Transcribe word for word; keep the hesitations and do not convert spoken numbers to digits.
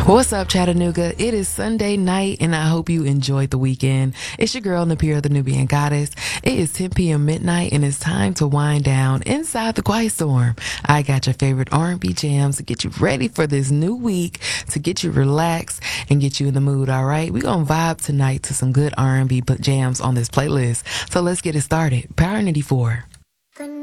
What's up, Chattanooga? It is Sunday night, and I hope you enjoyed the weekend. It's your girl, Napira, the Nubian Goddess. It is ten p.m. midnight, and it's time to wind down inside the Quiet Storm. I got your favorite R and B jams to get you ready for this new week, to get you relaxed and get you in the mood, all right? We're going to vibe tonight to some good R and B jams on this playlist. So let's get it started. Power ninety-four.